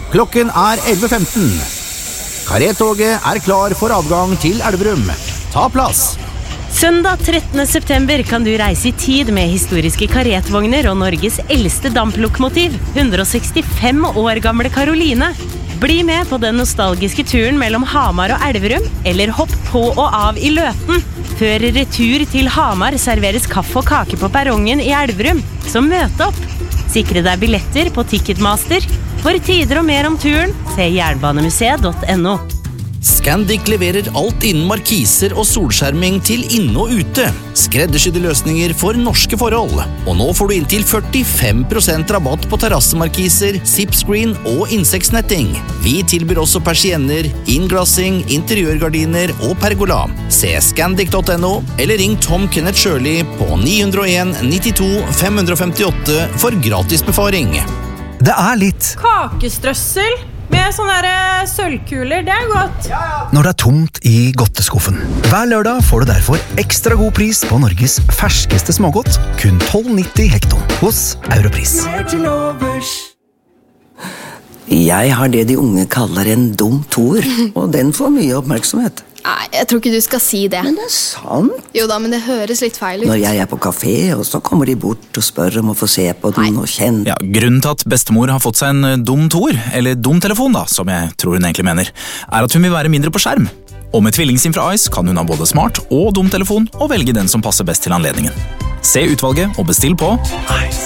Klokken 11:15. Karetoget klar for avgang til Elverum. Ta plass. Søndag 13. september kan du reise i tid med historiske karetvogner og Norges eldste damplokomotiv, 165 år gamle Karoline. Bli med på den nostalgiske turen mellom Hamar og Elverum, eller hopp på og av i Løten. Før retur til Hamar serveres kaffe og kake på perrongen i Elverum, så møt opp. Sikre deg billetter på Ticketmaster. For tider og mer om turen, se jernbanemuseet.no. Scandic leverer alt innen markiser og solskjerming til inne og ute. Skreddersydde løsninger for norske forhold. Og nå får du inntil 45% rabatt på terrassemarkiser, zipscreen og insektsnetting. Vi tilbyr også persienner, innglassing, interiørgardiner og pergola. Se scandic.no eller ring Tom Kenneth Shirley på 901 92 558 for gratis befaring. Det litt kakestrøssel med sånne sølvkuler, det godt. Når det tomt i godteskuffen. Hver lørdag får du derfor ekstra god pris på Norges ferskeste smågodt, kun 12,90 hekton hos Europris. Jeg har det de unge kaller en dum toer, og den får mye oppmerksomhet. Nei, jeg tror ikke du skal si det. Men det sant. Jo da, men det høres litt feil ut. Når jeg på kafé, og så kommer de bort og spør om å få se på den og kjenne. Ja, grunnen til at bestemor har fått seg en dum toer, eller dum telefon da, som jeg tror hun egentlig mener, at hun vil være mindre på skjerm. Og med tvillingsim fra Ice kan hun ha både smart og dum telefon, og velge den som passer best til anledningen. Se utvalget og bestill på Ice.